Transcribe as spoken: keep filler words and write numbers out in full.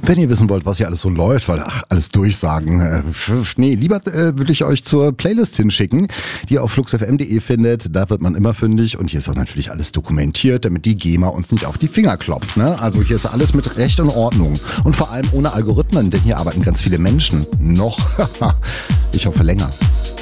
Wenn ihr wissen wollt, was hier alles so läuft, weil, ach, alles durchsagen. Äh, nee, lieber äh, würde ich euch zur Playlist hinschicken, die ihr auf fluxfm punkt de findet. Da wird man immer fündig und hier ist auch natürlich alles dokumentiert, damit die GEMA uns nicht auf die Finger klopft. Ne? Also hier ist alles mit Recht und Ordnung. Und vor allem ohne Algorithmen, denn hier arbeiten ganz viele Menschen. Noch. Ich hoffe länger.